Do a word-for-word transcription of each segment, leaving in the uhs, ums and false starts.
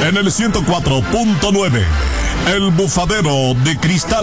en el ciento cuatro punto nueve, El Bufadero de Cristal.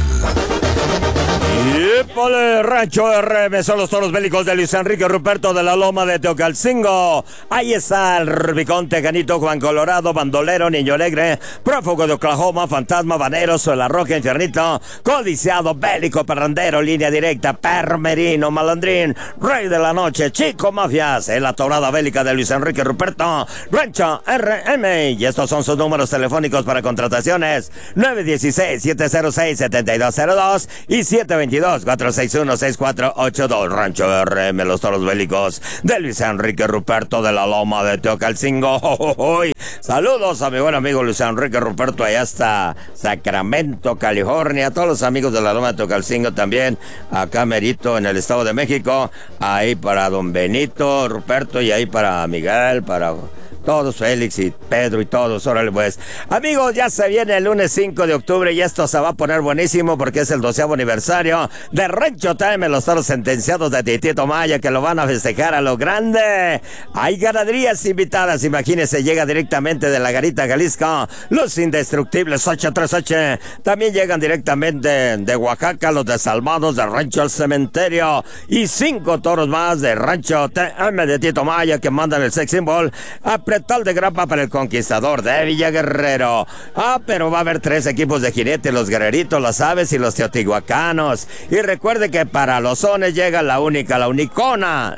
¡Yépale! Rancho R M son los toros bélicos de Luis Enrique Ruperto de la Loma de Teocalcingo. Ahí está el Rubicón Tejanito, Juan Colorado, Bandolero, Niño Alegre, Prófugo de Oklahoma, Fantasma, Vaneros, La Roca, Infiernito, Codiciado, Bélico, Parrandero, Línea Directa, Permerino, Malandrín, Rey de la Noche, Chico Mafias, en la torada bélica de Luis Enrique Ruperto, Rancho R M. Y estos son sus números telefónicos para contrataciones: nueve uno seis, siete cero seis, siete dos cero dos y siete dos dos, cuatro seis uno, seis cuatro ocho dos. Rancho R M, los toros bélicos de Luis Enrique Ruperto de la Loma de Teocalcingo. Oh, oh, oh. Saludos a mi buen amigo Luis Enrique Ruperto allá hasta Sacramento, California. A todos los amigos de la Loma de Teocalcingo también, acá merito en el Estado de México. Ahí para don Benito Ruperto y ahí para Miguel, para todos, Félix y Pedro y todos. Órale pues. Amigos, ya se viene el lunes cinco de octubre y esto se va a poner buenísimo porque es el doceavo aniversario de Rancho Time, los toros sentenciados de Titito Maya, que lo van a festejar a lo grande. Hay ganaderías invitadas, imagínense, llega directamente de la Garita, Jalisco, los indestructibles ocho tres ocho. También llegan directamente de Oaxaca, los desalmados de Rancho El Cementerio, y cinco toros más de Rancho T M de Tito Maya que mandan el sex symbol a Pretal de Grapa para el Conquistador de Villa Guerrero. Ah, pero va a haber tres equipos de jinetes: los guerreritos, las aves y los teotihuacanos. Y recuerde que para los sones llega la única, la unicona,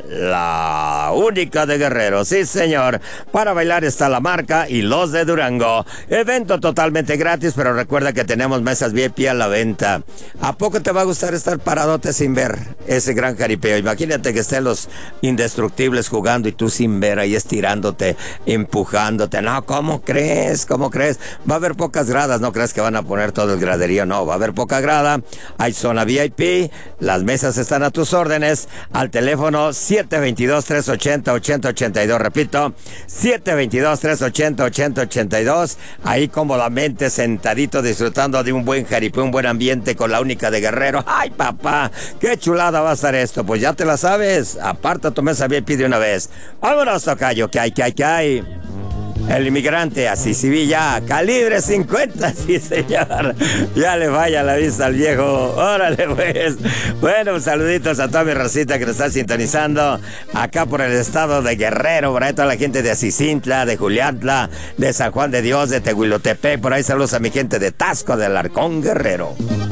la única de Guerrero. Sí, señor. Para bailar está la marca y los de Durango. Evento totalmente gratis, pero recuerda que tenemos mesas V I P a la venta. ¿A poco te va a gustar estar paradote sin ver ese gran jaripeo? Imagínate que estén los indestructibles jugando y tú sin ver ahí estirándote, empujándote. No, ¿cómo crees? ¿Cómo crees? Va a haber pocas gradas, no crees que van a poner todo el graderío, no, va a haber poca grada. Hay zona V I P, las mesas están a tus órdenes, al teléfono siete dos dos, tres ocho cero, ocho cero ocho dos, repito, siete dos dos, tres ocho cero, ocho cero ocho dos, ahí cómodamente sentadito disfrutando de un buen jaripeo, un buen ambiente con la única de Guerrero. ¡Ay, papá! ¡Qué chulada va a estar esto! Pues ya te la sabes, aparta tu mesa V I P de una vez. ¡Vámonos, tocayo! ¿Qué hay, qué hay, qué hay? El inmigrante, así Sevilla, calibre cincuenta, sí señor. Ya le vaya la vista al viejo. Órale pues. Bueno, saluditos a toda mi racita que nos está sintonizando acá por el estado de Guerrero, por ahí toda la gente de Acicintla, de Juliantla, de San Juan de Dios, de Tehuilotepec, por ahí saludos a mi gente de Tasco del Arcón Guerrero.